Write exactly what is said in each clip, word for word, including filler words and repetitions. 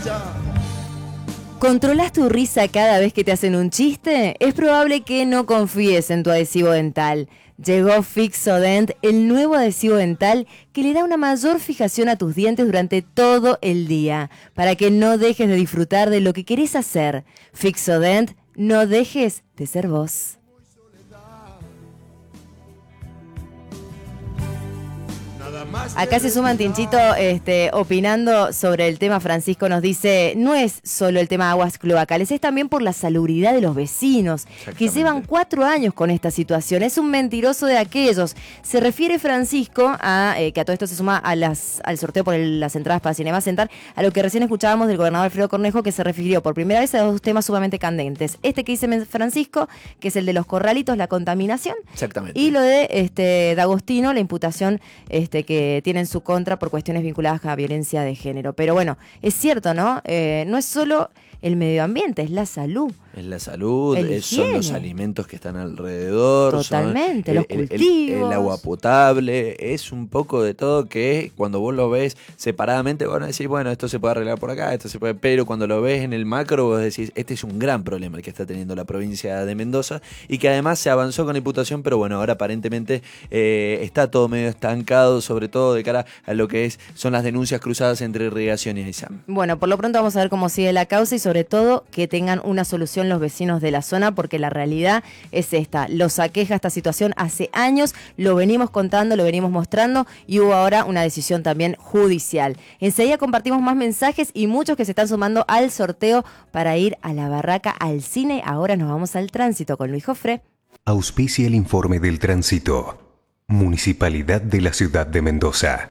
¿Controlas tu risa cada vez que te hacen un chiste? Es probable que no confíes en tu adhesivo dental. Llegó Fixodent, el nuevo adhesivo dental que le da una mayor fijación a tus dientes durante todo el día, para que no dejes de disfrutar de lo que querés hacer. Fixodent, no dejes de ser vos. Acá se suman Tinchito este, opinando sobre el tema. Francisco nos dice, no es solo el tema de aguas cloacales, es también por la salubridad de los vecinos, que llevan cuatro años con esta situación. Es un mentiroso de aquellos. Se refiere Francisco a, eh, que a todo esto se suma a las, al sorteo por el, las entradas para Cinema Center, a lo que recién escuchábamos del gobernador Alfredo Cornejo, que se refirió por primera vez a dos temas sumamente candentes. Este que dice Francisco, que es el de los corralitos, la contaminación. Exactamente. Y lo de este D'Agostino, la imputación este, que tiene en su contra por cuestiones vinculadas a violencia de género. Pero bueno, es cierto, ¿no? Eh, no es solo el medio ambiente, es la salud. Es la salud, El es, son los alimentos que están alrededor. Totalmente, son, los el, cultivos. El, el agua potable, es un poco de todo que cuando vos lo ves separadamente van a decir, bueno, esto se puede arreglar por acá, esto se puede, pero cuando lo ves en el macro vos decís, este es un gran problema el que está teniendo la provincia de Mendoza y que además se avanzó con la imputación, pero bueno, ahora aparentemente eh, está todo medio estancado, sobre todo de cara a lo que es son las denuncias cruzadas entre irrigación y ISAM. Bueno, por lo pronto vamos a ver cómo sigue la causa y sobre todo que tengan una solución los vecinos de la zona, porque la realidad es esta, los aqueja esta situación hace años, lo venimos contando, lo venimos mostrando y hubo ahora una decisión también judicial. Enseguida compartimos más mensajes y muchos que se están sumando al sorteo para ir a la barraca, al cine. Ahora nos vamos al tránsito con Luis Jofré. Auspicia el informe del tránsito. Municipalidad de la Ciudad de Mendoza.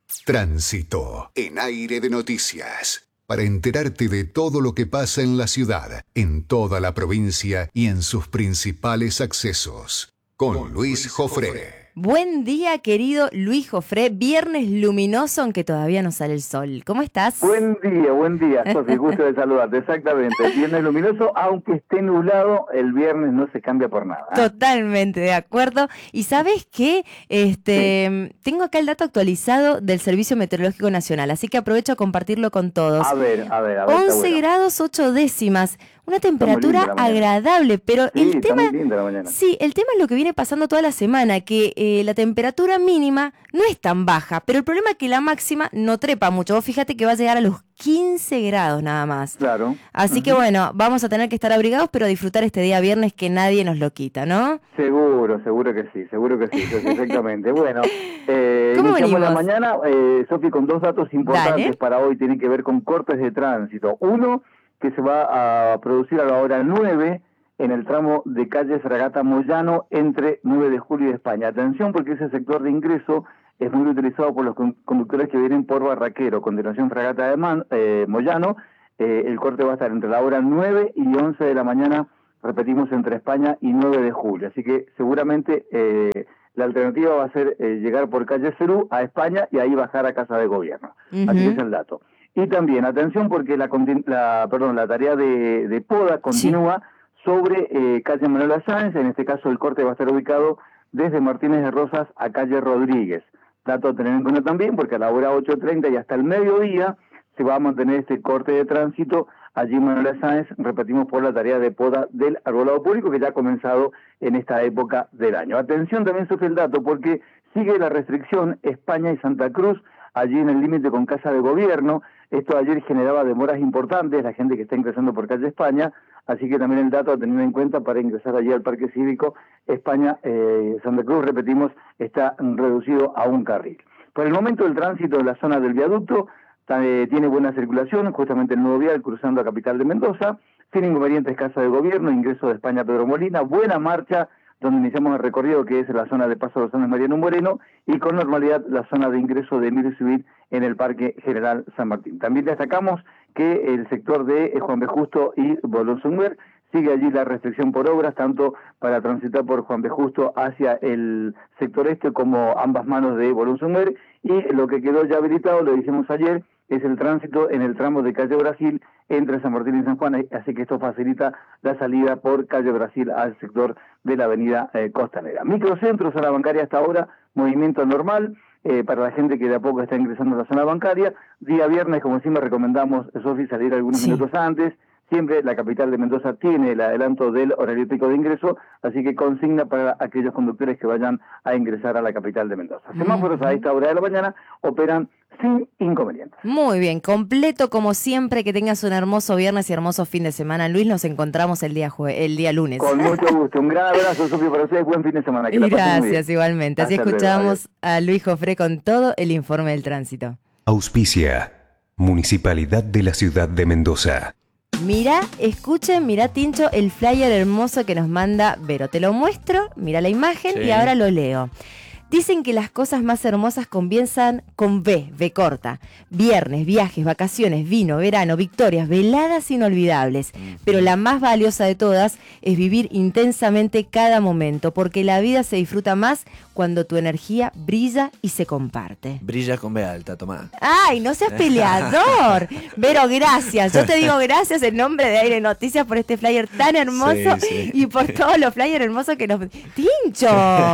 Tránsito en Aire de Noticias. Para enterarte de todo lo que pasa en la ciudad, en toda la provincia y en sus principales accesos. Con Luis Jofré. Buen día, querido Luis Jofré. Viernes luminoso, aunque todavía no sale el sol. ¿Cómo estás? Buen día, buen día, Sofi. Gusto de saludarte. Exactamente. Viernes luminoso, aunque esté nublado, el viernes no se cambia por nada. Totalmente de acuerdo. Y ¿sabes qué? Este, sí. Tengo acá el dato actualizado del Servicio Meteorológico Nacional, así que aprovecho a compartirlo con todos. A ver, a ver, a ver. once bueno. grados ocho décimas. Una temperatura agradable, pero sí, el tema, está muy linda la mañana. Sí, el tema es lo que viene pasando toda la semana, que eh, la temperatura mínima no es tan baja, pero el problema es que la máxima no trepa mucho. Vos fíjate que va a llegar a los quince grados nada más. Claro. Así uh-huh. que bueno, vamos a tener que estar abrigados, pero disfrutar este día viernes que nadie nos lo quita, ¿no? Seguro, seguro que sí, seguro que sí, exactamente. Bueno, eh, ¿Cómo iniciamos venimos? la mañana, eh, Sofi, con dos datos importantes. Dale. Para hoy, tienen que ver con cortes de tránsito. Uno, que se va a producir a la hora nueve en el tramo de calle Fragata Moyano entre nueve de julio y España. Atención, porque ese sector de ingreso es muy utilizado por los conductores que vienen por Barraquero, continuación Fragata de Man, eh, Moyano. Eh, el corte va a estar entre la hora nueve y once de la mañana, repetimos, entre España y nueve de julio. Así que seguramente eh, la alternativa va a ser eh, llegar por calle Cerú a España y ahí bajar a Casa de Gobierno. Uh-huh. Así que es el dato. Y también, atención, porque la, la, perdón, la tarea de, de poda continúa sí. sobre eh, calle Manuela Sáenz. En este caso, el corte va a estar ubicado desde Martínez de Rosas a calle Rodríguez. Dato a tener en cuenta también, porque a la hora ocho treinta y hasta el mediodía se va a mantener este corte de tránsito allí en Manuela Sáenz, repetimos, por la tarea de poda del arbolado público que ya ha comenzado en esta época del año. Atención también sobre el dato, porque sigue la restricción España y Santa Cruz, allí en el límite con Casa de Gobierno. Esto ayer generaba demoras importantes, la gente que está ingresando por calle España, así que también el dato a tener en cuenta para ingresar allí al Parque Cívico España, eh, Santa Cruz, repetimos, está reducido a un carril. Por el momento el tránsito de la zona del viaducto eh, tiene buena circulación, justamente el nuevo vial cruzando a Capital de Mendoza, sin inconvenientes Casa de Gobierno, ingreso de España Pedro Molina, buena marcha donde iniciamos el recorrido, que es la zona de Paso de los Andes Mariano Moreno, y con normalidad la zona de ingreso de Emilio Civil en el Parque General San Martín. También destacamos que el sector de Juan B. Justo y Bolón Sunguer sigue allí la restricción por obras, tanto para transitar por Juan B. Justo hacia el sector este como ambas manos de Bolón Sunguer, y lo que quedó ya habilitado, lo dijimos ayer, es el tránsito en el tramo de calle Brasil entre San Martín y San Juan, así que esto facilita la salida por calle Brasil al sector de la avenida eh, Costanera. Microcentro, zona bancaria hasta ahora, movimiento normal, eh, para la gente que de a poco está ingresando a la zona bancaria. Día viernes, como siempre, recomendamos, Sofi, salir algunos sí. minutos antes. Siempre la capital de Mendoza tiene el adelanto del horario pico de ingreso, así que consigna para aquellos conductores que vayan a ingresar a la capital de Mendoza. Semáforos uh-huh. a esta hora de la mañana operan sin inconvenientes. Muy bien, completo como siempre, que tengas un hermoso viernes y hermoso fin de semana. Luis, nos encontramos el día jue- el día lunes. Con mucho gusto, un gran abrazo, Sofía, para ustedes, buen fin de semana. Que Gracias, igualmente. Así Hasta escuchamos luego, a Luis Jofré con todo el informe del tránsito. Auspicia, Municipalidad de la Ciudad de Mendoza. Mirá, escuchen, mirá, Tincho, el flyer hermoso que nos manda Vero. Te lo muestro, mira la imagen sí. y ahora lo leo. Dicen que las cosas más hermosas comienzan con V, V corta. Viernes, viajes, vacaciones, vino, verano, victorias, veladas inolvidables. Pero la más valiosa de todas es vivir intensamente cada momento, porque la vida se disfruta más cuando tu energía brilla y se comparte. Brilla con B alta, tomá. ¡Ay, no seas peleador! Vero, gracias. Yo te digo gracias en nombre de Aire Noticias por este flyer tan hermoso sí, sí. y por todos los flyers hermosos que nos... ¡Tincho!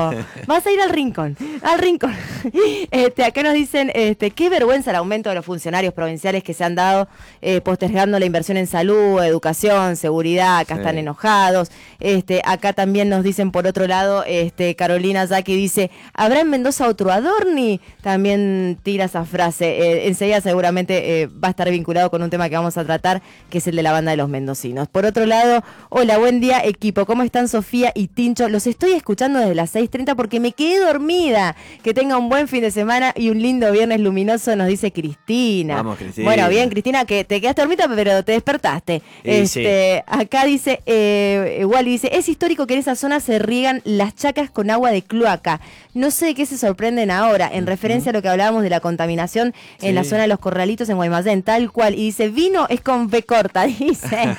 Vas a ir al rincón. Al rincón. Este, acá nos dicen, este, qué vergüenza el aumento de los funcionarios provinciales que se han dado eh, postergando la inversión en salud, educación, seguridad, acá sí. están enojados. Este, acá también nos dicen por otro lado, este, Carolina Zaki dice, ¿habrá en Mendoza otro Adorni? También tira esa frase. Eh, enseguida seguramente eh, va a estar vinculado con un tema que vamos a tratar, que es el de la banda de los mendocinos. Por otro lado, hola, buen día equipo, ¿cómo están Sofía y Tincho? Los estoy escuchando desde las seis treinta porque me quedé dormida. Que tenga un buen fin de semana y un lindo viernes luminoso, nos dice Cristina. Vamos, Cristina. Bueno, bien, Cristina, que te quedaste dormida, pero te despertaste. Y este, sí. Acá dice, eh, Wally dice, es histórico que en esa zona se riegan las chacras con agua de cloaca. No sé de qué se sorprenden ahora, en uh-huh. referencia a lo que hablábamos de la contaminación sí. en la zona de los Corralitos en Guaymallén, tal cual. Y dice, vino es con B corta, dice.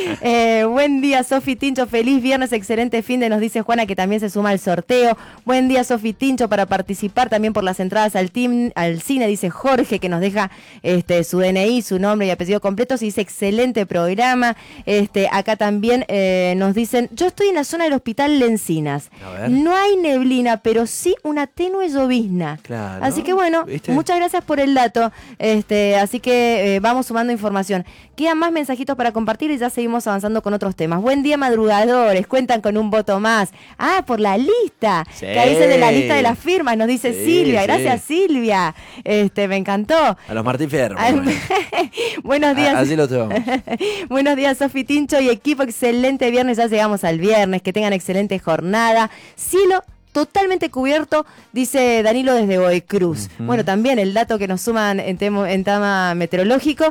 eh, buen día, Sofi Tincho, feliz viernes, excelente fin de, nos dice Juana, que también se suma al sorteo. Buen día, Sofi Tincho, para participar también por las entradas al team, al cine, dice Jorge, que nos deja este, su D N I, su nombre y apellido completos, y dice excelente programa. Este, acá también eh, nos dicen, yo estoy en la zona del Hospital Lencinas. No hay neblina, pero sí una tenue llovizna. Claro. Así que bueno, ¿viste? Muchas gracias por el dato. Este, así que eh, vamos sumando información. Quedan más mensajitos para compartir y ya seguimos avanzando con otros temas. Buen día, madrugadores. Cuentan con un voto más. Ah, por la lista. Sí. Que ahí dice de la lista de las firmas, nos dice sí, Silvia. Sí. Gracias, Silvia. Este, me encantó. A los Martín Fierro. Bueno. Buenos días. A, así lo tengo. Buenos días, Sofi Tincho y equipo. Excelente viernes. Ya llegamos al viernes. Que tengan excelente jornada. Cielo totalmente cubierto, dice Danilo desde Boecruz. Uh-huh. Bueno, también el dato que nos suman en, temo, en tema meteorológico.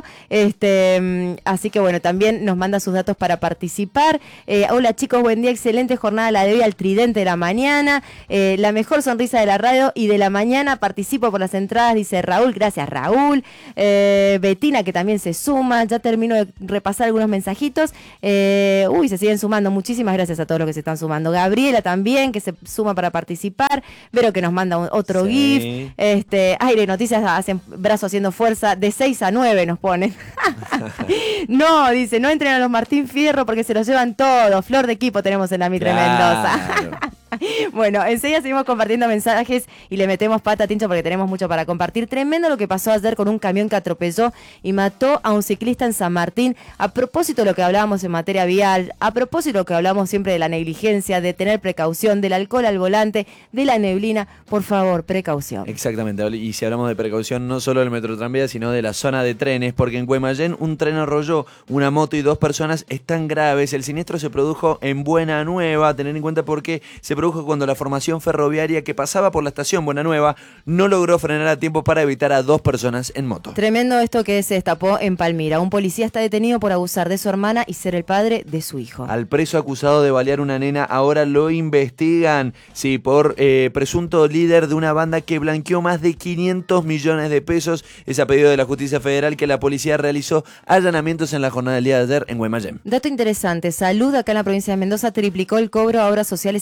Este, así que bueno, también nos manda sus datos para participar. Eh, hola chicos, buen día, excelente jornada la de hoy al tridente de la mañana. Eh, la mejor sonrisa de la radio y de la mañana. Participo por las entradas, dice Raúl. Gracias, Raúl. Eh, Betina, que también se suma. Ya termino de repasar algunos mensajitos. Eh, uy, se siguen sumando. Muchísimas gracias a todos los que se están sumando. Gabriela también, que se suma para participar. Vero, que nos manda un, otro sí. GIF. Este, Aire Noticias hacen brazo haciendo fuerza. De seis a nueve nos ponen. No, dice, no entren a los Martín Fierro porque se los llevan todos. Flor de equipo tenemos en la Mitre claro. Mendoza. Bueno, enseguida seguimos compartiendo mensajes y le metemos pata a Tincho porque tenemos mucho para compartir. Tremendo lo que pasó ayer con un camión que atropelló y mató a un ciclista en San Martín. A propósito de lo que hablábamos en materia vial, a propósito de lo que hablamos siempre de la negligencia, de tener precaución, del alcohol al volante, de la neblina, por favor, precaución. Exactamente, y si hablamos de precaución, no solo del metro tranvía, sino de la zona de trenes, porque en Guaymallén un tren arrolló una moto y dos personas están graves. El siniestro se produjo en Buena Nueva, tener en cuenta porque se produjo cuando la formación ferroviaria que pasaba por la estación Buena Nueva no logró frenar a tiempo para evitar a dos personas en moto. Tremendo esto que se destapó en Palmira. Un policía está detenido por abusar de su hermana y ser el padre de su hijo. Al preso acusado de balear una nena ahora lo investigan, sí, por eh, presunto líder de una banda que blanqueó más de quinientos millones de pesos. Es a pedido de la Justicia Federal que la policía realizó allanamientos en la jornada del día de ayer en Guaymallén. Dato interesante, Salud acá en la provincia de Mendoza triplicó el cobro a obras sociales y prepagas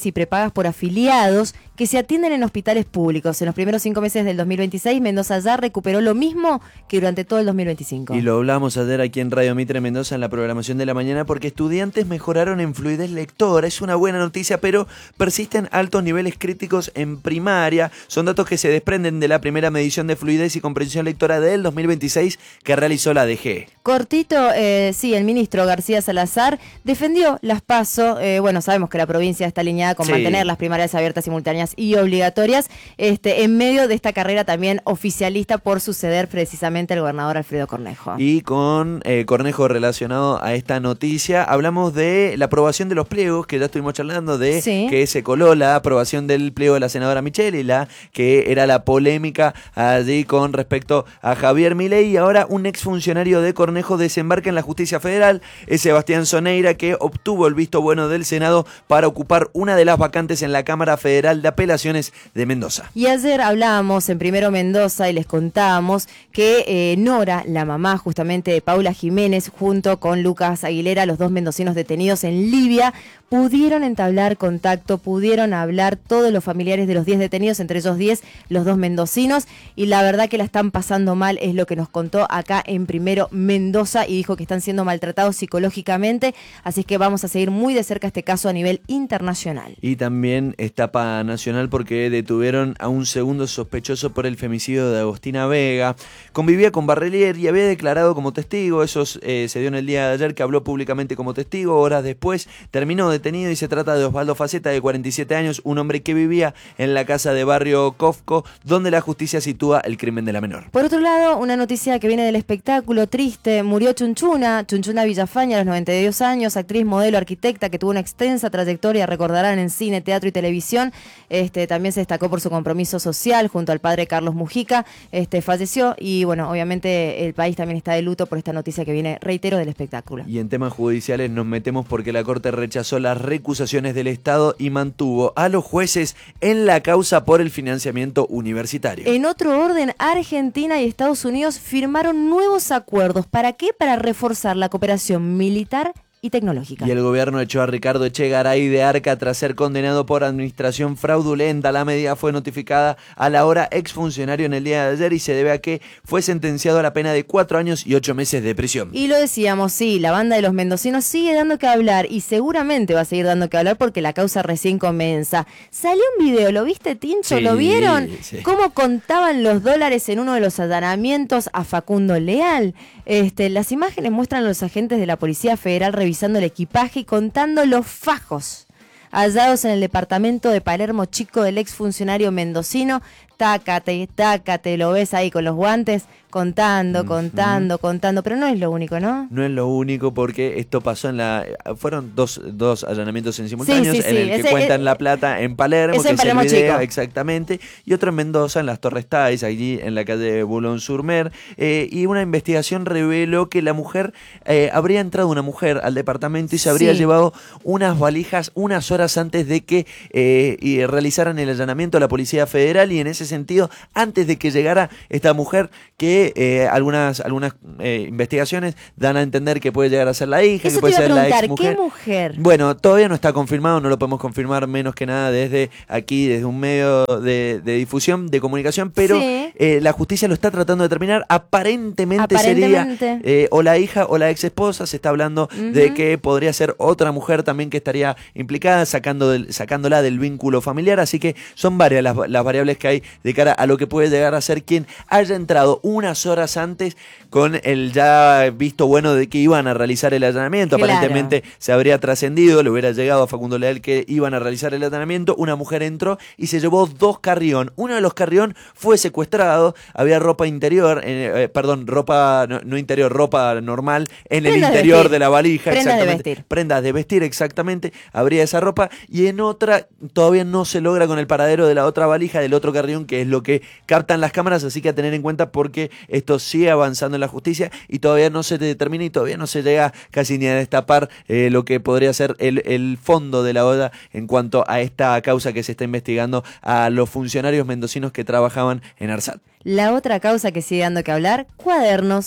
pagas por afiliados que se atienden en hospitales públicos. En los primeros cinco meses del dos mil veintiséis, Mendoza ya recuperó lo mismo que durante todo el dos mil veinticinco. Y lo hablamos ayer aquí en Radio Mitre Mendoza en la programación de la mañana, porque estudiantes mejoraron en fluidez lectora. Es una buena noticia, pero persisten altos niveles críticos en primaria. Son datos que se desprenden de la primera medición de fluidez y comprensión lectora del dos mil veintiséis que realizó la D G. Cortito, eh, sí, el ministro García Salazar defendió las PASO. Eh, bueno, sabemos que la provincia está alineada con sí. mantener las primarias abiertas, simultáneas y obligatorias, este, en medio de esta carrera también oficialista por suceder precisamente al gobernador Alfredo Cornejo. Y con eh, Cornejo relacionado a esta noticia, hablamos de la aprobación de los pliegos, que ya estuvimos charlando de sí. que se coló la aprobación del pliego de la senadora Micheli, la que era la polémica allí con respecto a Javier Milei, y ahora un exfuncionario de Cornejo desembarca en la justicia federal, es Sebastián Soneira, que obtuvo el visto bueno del Senado para ocupar una de las vacantes en la Cámara Federal de Apelaciones de Mendoza. Y ayer hablábamos en Primero Mendoza y les contábamos que eh, Nora, la mamá justamente de Paula Jiménez, junto con Lucas Aguilera, los dos mendocinos detenidos en Libia, pudieron entablar contacto, pudieron hablar todos los familiares de los diez detenidos, entre esos diez los dos mendocinos, y la verdad que la están pasando mal, es lo que nos contó acá en Primero Mendoza, y dijo que están siendo maltratados psicológicamente, así es que vamos a seguir muy de cerca este caso a nivel internacional. Y también etapa nacional porque detuvieron a un segundo sospechoso por el femicidio de Agostina Vega. Convivía con Barrelier y había declarado como testigo, eso eh, se dio en el día de ayer, que habló públicamente como testigo. Horas después terminó detenido y se trata de Osvaldo Faceta, de cuarenta y siete años, un hombre que vivía en la casa de Barrio Cofco, donde la justicia sitúa el crimen de la menor. Por otro lado, una noticia que viene del espectáculo triste, murió Chunchuna, Chunchuna Villafaña a los noventa y dos años, actriz, modelo, arquitecta, que tuvo una extensa trayectoria, recordarán, en cine, teatro y televisión. Este, también se destacó por su compromiso social junto al padre Carlos Mujica. Este, falleció y bueno, obviamente el país también está de luto por esta noticia que viene, reitero, del espectáculo. Y en temas judiciales nos metemos porque la Corte rechazó las recusaciones del Estado y mantuvo a los jueces en la causa por el financiamiento universitario. En otro orden, Argentina y Estados Unidos firmaron nuevos acuerdos. ¿Para qué? Para reforzar la cooperación militar y tecnológica. Y el gobierno echó a Ricardo Echegaray de Arca tras ser condenado por administración fraudulenta. La medida fue notificada a la hora exfuncionario en el día de ayer y se debe a que fue sentenciado a la pena de cuatro años y ocho meses de prisión. Y lo decíamos, sí, la banda de los mendocinos sigue dando que hablar y seguramente va a seguir dando que hablar porque la causa recién comienza. Salió un video, ¿lo viste, Tincho? Sí, ¿Lo vieron? Sí. ¿Cómo contaban los dólares en uno de los allanamientos a Facundo Leal? Este, las imágenes muestran a los agentes de la Policía Federal revisando el equipaje y contando los fajos hallados en el departamento de Palermo Chico del exfuncionario mendocino. Tácate, tácate, lo ves ahí con los guantes, contando, contando, contando, pero no es lo único, ¿no? No es lo único porque esto pasó en la... Fueron dos, dos allanamientos en simultáneos, sí, sí, en sí. el que Ese, cuentan eh, La Plata en Palermo, que en es Palermo el video, Chico. Exactamente, y otro en Mendoza, en las Torres Tais, allí en la calle Boulogne-sur-Mer, eh, y una investigación reveló que la mujer, eh, habría entrado una mujer al departamento y se habría Sí. llevado unas valijas unas horas antes de que eh, y realizaran el allanamiento a la Policía Federal, y en ese sentido, antes de que llegara esta mujer, que eh, algunas algunas eh, investigaciones dan a entender que puede llegar a ser la hija, Eso que puede te iba ser a la preguntar, ex mujer. ¿qué mujer? Bueno, todavía no está confirmado, no lo podemos confirmar menos que nada desde aquí, desde un medio de, de difusión, de comunicación, pero Sí. eh, la justicia lo está tratando de determinar. Aparentemente, Aparentemente. sería eh, o la hija o la ex esposa. Se está hablando Ujú. de que podría ser otra mujer también que estaría implicada, sacando del, sacándola del vínculo familiar, así que son varias las, las variables que hay de cara a lo que puede llegar a ser quien haya entrado unas horas antes con el ya visto bueno de que iban a realizar el allanamiento. Claro. Aparentemente se habría trascendido, le hubiera llegado a Facundo Leal que iban a realizar el allanamiento. Una mujer entró y se llevó dos carrión. Uno de los carrión fue secuestrado, había ropa interior, eh, eh, perdón, ropa no, no interior, ropa normal en Prendas el de interior vestir. de la valija. Prendas de exactamente. vestir. Prendas de vestir, exactamente. Habría esa ropa, y en otra todavía no se logra con el paradero de la otra valija, del otro carrión, que es lo que captan las cámaras, así que a tener en cuenta porque esto sigue avanzando en la justicia y todavía no se determina y todavía no se llega casi ni a destapar eh, lo que podría ser el, el fondo de la olla en cuanto a esta causa que se está investigando a los funcionarios mendocinos que trabajaban en ARSAT. La otra causa que sigue dando que hablar, cuadernos.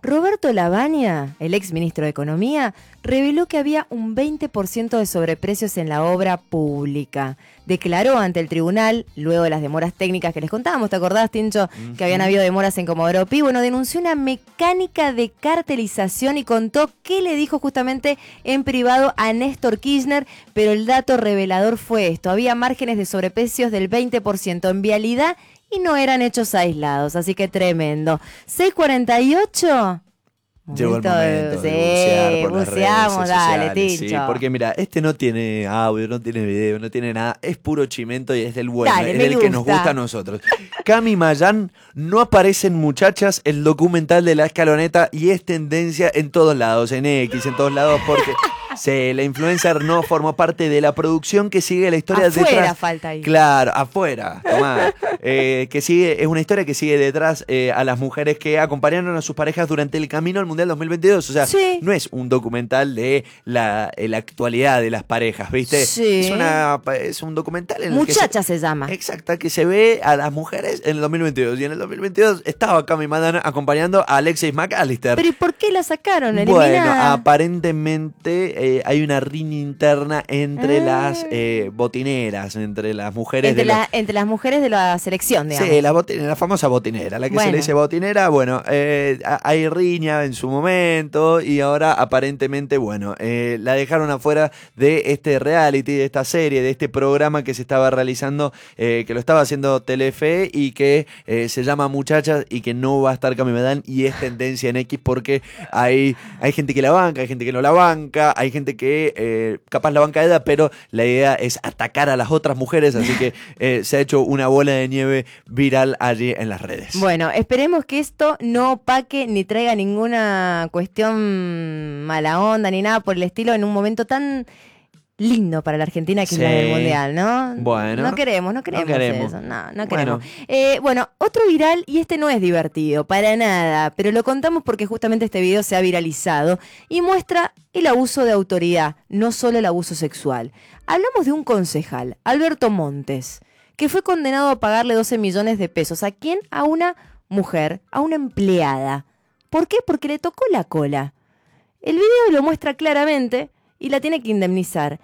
Roberto Lavagna, el ex ministro de Economía, reveló que había un veinte por ciento de sobreprecios en la obra pública. Declaró ante el tribunal, luego de las demoras técnicas que les contábamos, ¿te acordás, Tincho? Uh-huh. Que habían habido demoras en Comodoro Pi. Bueno, denunció una mecánica de cartelización y contó qué le dijo justamente en privado a Néstor Kirchner, pero el dato revelador fue esto. Había márgenes de sobreprecios del veinte por ciento en vialidad y no eran hechos aislados, así que tremendo. seis cuarenta y ocho... Llegó el momento de, de bucear por las buceamos, redes dale, sociales, Tincho. Sí, porque mira, este no tiene audio, no tiene video, no tiene nada, es puro chimento y es del bueno, dale, es del gusta. que nos gusta a nosotros. Cami Mayán, no aparecen muchachas, el documental de La Escaloneta, y es tendencia en todos lados, en X, en todos lados, porque sí, la influencer no formó parte de la producción que sigue la historia afuera detrás. Afuera falta ahí. Claro, afuera, tomá. Eh, que sigue, es una historia que sigue detrás eh, a las mujeres que acompañaron a sus parejas durante el camino al Mundial dos mil veintidós. O sea, sí. no es un documental de la, la actualidad de las parejas, ¿viste? Sí. Es, una, es un documental en el Muchacha que se, se llama. Exacto, que se ve a las mujeres en el dos mil veintidós. Y en el dos mil veintidós estaba Cami Mayán acompañando a Alexis McAllister. ¿Pero y por qué la sacaron? Bueno, Eliminada. aparentemente eh, hay una riña interna entre ah. las eh, botineras, entre las mujeres entre, de la, los... entre las mujeres de la selección, digamos. Sí, la, botinera, la famosa botinera, la que bueno. se le dice botinera. Bueno, eh, hay riña en su momento y ahora aparentemente, bueno, eh, la dejaron afuera de este reality, de esta serie, de este programa que se estaba realizando, eh, que lo estaba haciendo Telefe y que eh, se llama Muchachas y que no va a estar Cami Mayán y es tendencia en X porque hay, hay gente que la banca, hay gente que no la banca, hay gente que eh, capaz la banca Eda, pero la idea es atacar a las otras mujeres, así que eh, se ha hecho una bola de nieve viral allí en las redes. Bueno, esperemos que esto no opaque ni traiga ninguna cuestión mala onda ni nada por el estilo en un momento tan lindo para la Argentina que sí. es la del Mundial, ¿no? Bueno. No queremos, no queremos, no queremos. eso, no, no queremos. Bueno. Eh, bueno, otro viral, y este no es divertido, para nada, pero lo contamos porque justamente este video se ha viralizado y muestra el abuso de autoridad, no solo el abuso sexual. Hablamos de un concejal, Alberto Montes, que fue condenado a pagarle doce millones de pesos. ¿A quién? A una mujer, a una empleada. ¿Por qué? Porque le tocó la cola. El video lo muestra claramente y la tiene que indemnizar.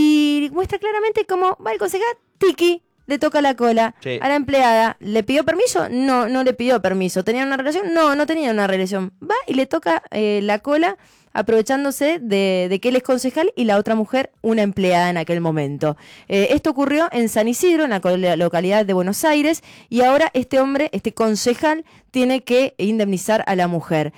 Y muestra claramente cómo va el concejal, tiki, le toca la cola sí. a la empleada. ¿Le pidió permiso? No, no le pidió permiso. ¿Tenían una relación? No, no tenían una relación. Va y le toca eh, la cola aprovechándose de, de que él es concejal y la otra mujer una empleada en aquel momento. Eh, esto ocurrió en San Isidro, en la localidad de Buenos Aires, y ahora este hombre, este concejal, tiene que indemnizar a la mujer.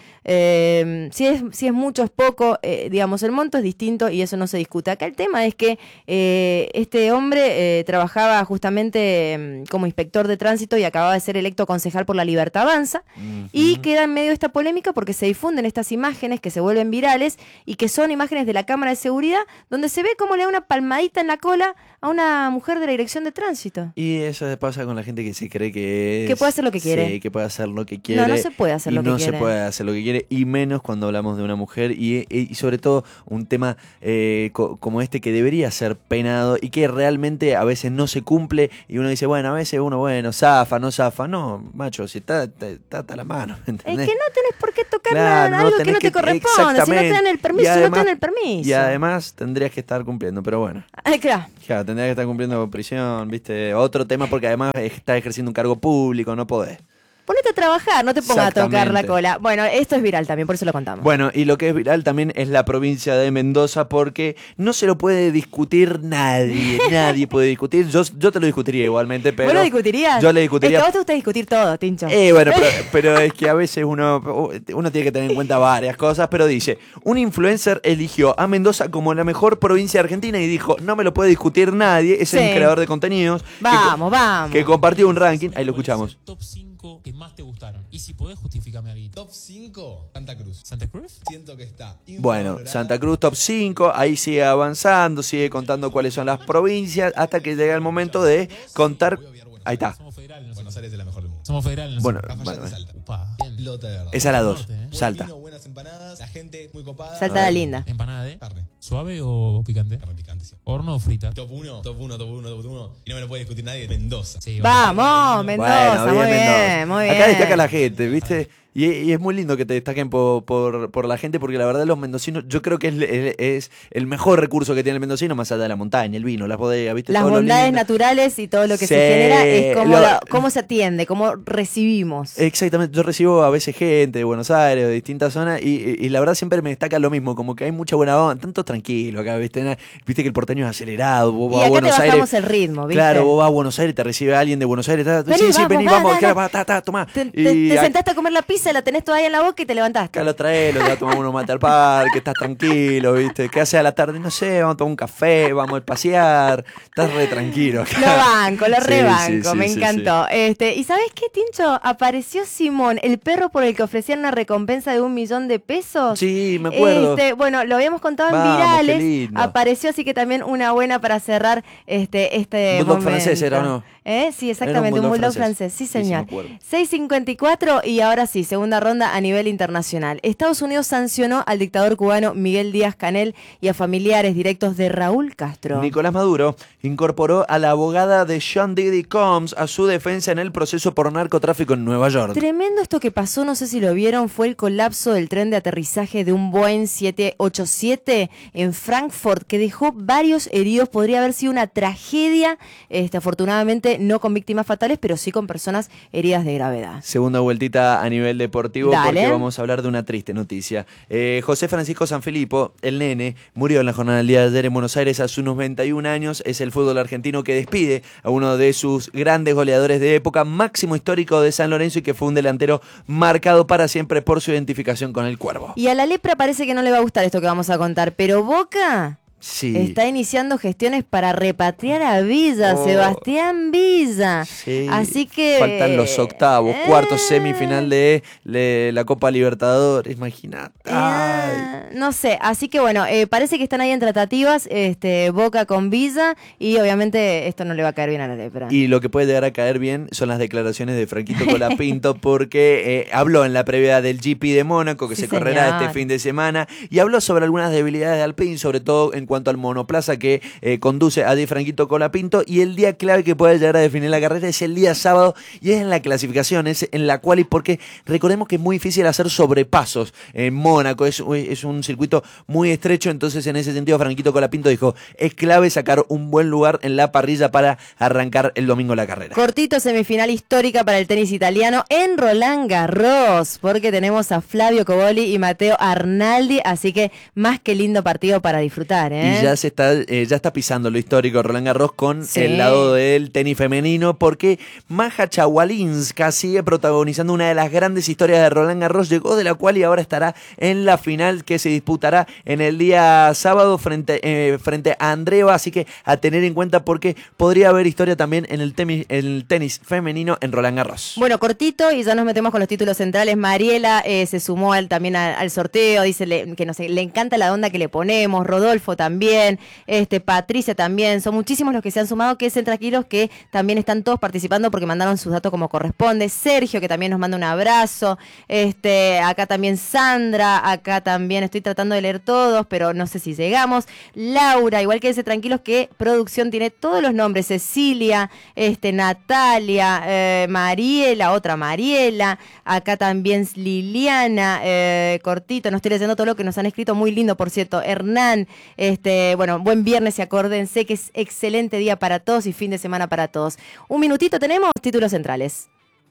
Eh, si, es, si es mucho, es poco, eh, digamos, el monto es distinto y eso no se discute. Acá el tema es que eh, este hombre eh, trabajaba justamente eh, como inspector de tránsito y acababa de ser electo concejal por La Libertad Avanza, uh-huh. y queda en medio de esta polémica porque se difunden estas imágenes que se vuelven virales y que son imágenes de la cámara de seguridad donde se ve cómo le da una palmadita en la cola a una mujer de la dirección de tránsito. Y eso pasa con la gente que se cree que es... Que puede hacer lo que quiere. Sí, que puede hacer lo que quiere. No, no se puede hacer lo que no quiere. No se puede hacer lo que quiere, y menos cuando hablamos de una mujer y, y sobre todo un tema eh, co- como este que debería ser penado y que realmente a veces no se cumple y uno dice, bueno, a veces uno, bueno, zafa, no zafa. No, macho, si está, está, está la mano, ¿entendés? Es que no tenés por qué tocar claro, nada, algo no que no te que, corresponde. Si no te dan el permiso, además, no te dan el permiso. Y además tendrías que estar cumpliendo, pero bueno. Ay, claro. Claro, tendrías que estar cumpliendo prisión, ¿viste? Otro tema porque además estás ejerciendo un cargo público, no podés. Ponete a trabajar, no te pongas a tocar la cola. Bueno, esto es viral también, por eso lo contamos. Bueno, y lo que es viral también es la provincia de Mendoza, porque no se lo puede discutir nadie. Nadie puede discutir. Yo, yo te lo discutiría igualmente, pero... ¿Vos lo discutirías? Yo le discutiría... Es que a vos te gusta discutir todo, Tincho. Eh, bueno, pero, pero es que a veces uno, uno tiene que tener en cuenta varias cosas, pero dice, un influencer eligió a Mendoza como la mejor provincia de Argentina y dijo, no me lo puede discutir nadie, es sí. el creador de contenidos. Vamos, que, vamos. Que compartió un ranking, ahí lo escuchamos. Top cinco que más te gustaron. Y si podés, justificarme algo. Top cinco, Santa Cruz. ¿Santa Cruz? Siento que está. Bueno, Santa Cruz top cinco, ahí sigue avanzando, sigue contando cuáles son las provincias, hasta que llega el momento de contar... Ahí está. Somos federales. Buenos Aires es la mejor del mundo. Somos federales. Bueno, Cafayate, bueno, Salta. Upa. Lota de verdad. Esa es la dos, Norte, ¿eh? Salta. Buen vino, buenas empanadas, la gente muy copada. Salta la linda. Empanada de Carne. ¿Suave o picante? Carne picante, sí. ¿Horno o frita? Top uno, top uno, top uno, top uno. Y no me lo puede discutir nadie. Mendoza. Sí, Vamos, Mendoza, Bueno, muy bien, bien, Mendoza. muy bien. Acá destaca la gente, ¿viste? Y, y es muy lindo que te destaquen por, por, por la gente, porque la verdad los mendocinos, yo creo que es, es, es el mejor recurso que tiene el mendocino, más allá de la montaña, el vino, las bodegas, ¿viste? Las todo bondades lo naturales y todo lo que Sí, se genera es cómo, lo- la- cómo se atiende, cómo recibimos. Exactamente, yo recibo a veces gente de Buenos Aires, de distintas zonas, y, y- y la verdad siempre me destaca lo mismo, como que hay mucha buena onda, tanto tranquilo acá, ¿viste? Na- Viste que el porteño es acelerado, vos Y vas a acá te Buenos bajamos Aires. el ritmo, ¿viste? Claro, vos vas a Buenos Aires y te recibe alguien de Buenos Aires, ta, ta, Vení, sí, sí, vamos, vení, va, vamos, da, que da. va, ta, ta, tomá. Te, te- Y te acá- sentaste a comer la pizza, la tenés todavía en la boca y te levantaste. Acá lo traes, lo tomamos unos mate al parque, estás tranquilo, ¿viste? ¿Qué haces a la tarde? No sé, vamos a tomar un café, vamos a pasear. Estás re tranquilo acá. Lo banco, lo Sí, rebanco, sí, sí, me sí, encantó. Este, ¿y sabés qué, Tincho? Apareció Simón, el perro por el que ofrecían una recompensa de un millón de pesos. Sí, me acuerdo. Este, bueno, lo habíamos contado en Vamos, qué virales. lindo. Apareció, así que también una buena para cerrar este, este Bulldog momento. francés era, ¿o no? ¿Eh? Sí, exactamente, Era un un bulldog bulldog francés. francés. Sí, Sí, sí, me señor. acuerdo. seis cincuenta y cuatro y ahora sí, segunda ronda a nivel internacional. Estados Unidos sancionó al dictador cubano Miguel Díaz-Canel y a familiares directos de Raúl Castro. Nicolás Maduro incorporó a la abogada de Sean Diddy Combs a su defensa en el proceso por narcotráfico en Nueva York. Tremendo esto que pasó, no sé si lo vieron, fue el colapso del tren de aterrizaje de un Boeing siete ochenta y siete en Frankfurt que dejó varios heridos. Podría haber sido una tragedia, este, afortunadamente no con víctimas fatales, pero sí con personas heridas de gravedad. Segunda vueltita a nivel deportivo, Dale. porque vamos a hablar de una triste noticia. Eh, José Francisco Sanfilippo, el nene, murió en la jornada del día de ayer en Buenos Aires a sus noventa y un años. Es el fútbol argentino que despide a uno de sus grandes goleadores de época, máximo histórico de San Lorenzo, y que fue un delantero marcado para siempre por su identificación con el Cuervo. Y a la lepra parece que no le va a gustar esto que vamos a contar, pero Boca Sí. está iniciando gestiones para repatriar a Villa, Oh. Sebastián Villa. Sí. Así que... Faltan los octavos, eh, cuartos, semifinal de, de la Copa Libertadores, imagínate. Ay. Eh, no sé, así que bueno, eh, parece que están ahí en tratativas, este, Boca con Villa, y obviamente esto no le va a caer bien a la lepra. Y lo que puede llegar a caer bien son las declaraciones de Franquito Colapinto, porque eh, habló en la previa del G P de Mónaco, que Sí, se correrá señor. este fin de semana, y habló sobre algunas debilidades de Alpine, sobre todo en cuanto al monoplaza que eh, conduce a Di Franquito Colapinto, y el día clave que puede llegar a definir la carrera es el día sábado, y es en la clasificación, es en la quali, porque recordemos que es muy difícil hacer sobrepasos en Mónaco, es, es un circuito muy estrecho, entonces en ese sentido Franquito Colapinto dijo, es clave sacar un buen lugar en la parrilla para arrancar el domingo la carrera. Cortito, semifinal histórica para el tenis italiano en Roland Garros, porque tenemos a Flavio Cobolli y Matteo Arnaldi, así que más que lindo partido para disfrutar, ¿eh? Y ya se está, eh, ya está pisando lo histórico Roland Garros con Sí. el lado del tenis femenino, porque Maja Chawalinska sigue protagonizando una de las grandes historias de Roland Garros, llegó de la cual y ahora estará en la final que se disputará en el día sábado frente, eh, frente a Andreeva, así que a tener en cuenta porque podría haber historia también en el tenis, en el tenis femenino en Roland Garros. Bueno, cortito, y ya nos metemos con los títulos centrales. Mariela eh, se sumó al, también al, al sorteo, dice le, que no sé, le encanta la onda que le ponemos, Rodolfo también, este Patricia también, son muchísimos los que se han sumado, que estén tranquilos que también están todos participando porque mandaron sus datos como corresponde. Sergio, que también nos manda un abrazo, este acá también Sandra, acá también estoy tratando de leer todos, pero no sé si llegamos. Laura, igual quédense tranquilos que producción tiene todos los nombres, Cecilia, este Natalia, eh, Mariela, otra Mariela, acá también Liliana, eh, cortito, no estoy leyendo todo lo que nos han escrito, muy lindo por cierto, Hernán, este, bueno, buen viernes y acuérdense que es excelente día para todos y fin de semana para todos. Un minutito tenemos, títulos centrales.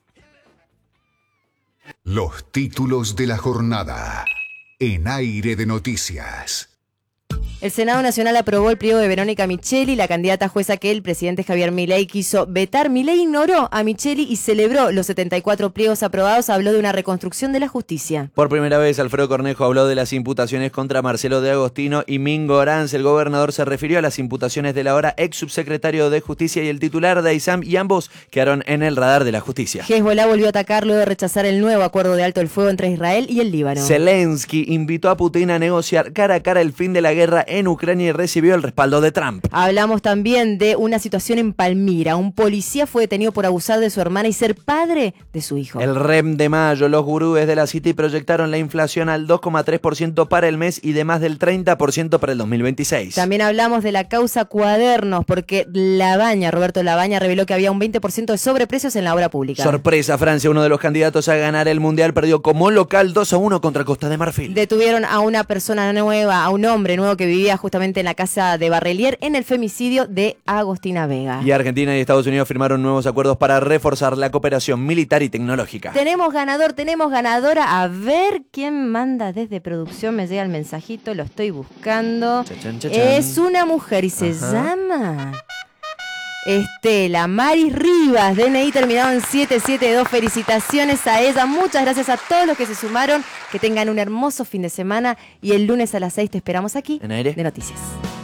Los títulos de la jornada en Aire de Noticias. El Senado Nacional aprobó el pliego de Verónica Micheli, la candidata jueza que el presidente Javier Milei quiso vetar. Milei ignoró a Micheli y celebró los setenta y cuatro pliegos aprobados. Habló de una reconstrucción de la justicia. Por primera vez, Alfredo Cornejo habló de las imputaciones contra Marcelo de Agostino y Mingo Oranz. El gobernador se refirió a las imputaciones del ahora ex subsecretario de Justicia y el titular de AISAM, y ambos quedaron en el radar de la justicia. Hezbolá volvió a atacar luego de rechazar el nuevo acuerdo de alto el fuego entre Israel y el Líbano. Zelensky invitó a Putin a negociar cara a cara el fin de la guerra en Ucrania y recibió el respaldo de Trump. Hablamos también de una situación en Palmira. Un policía fue detenido por abusar de su hermana y ser padre de su hijo. El R E M de mayo, los gurúes de la City proyectaron la inflación al dos coma tres por ciento para el mes y de más del treinta por ciento para el dos mil veintiséis. También hablamos de la causa Cuadernos, porque Labaña, Roberto Labaña, reveló que había un veinte por ciento de sobreprecios en la obra pública. Sorpresa, Francia, uno de los candidatos a ganar el Mundial, perdió como local dos a uno contra Costa de Marfil. Detuvieron a una persona nueva, a un hombre nuevo que vivía justamente en la casa de Barrelier en el femicidio de Agostina Vega. Y Argentina y Estados Unidos firmaron nuevos acuerdos para reforzar la cooperación militar y tecnológica. Tenemos ganador, tenemos ganadora. A ver quién manda desde producción. Me llega el mensajito, lo estoy buscando. Chachan, chachan. Es una mujer y se Ajá. llama Estela Maris Rivas, D N I terminado en siete siete dos. Felicitaciones a ella. Muchas gracias a todos los que se sumaron. Que tengan un hermoso fin de semana y el lunes a las seis te esperamos aquí en Aire de Noticias.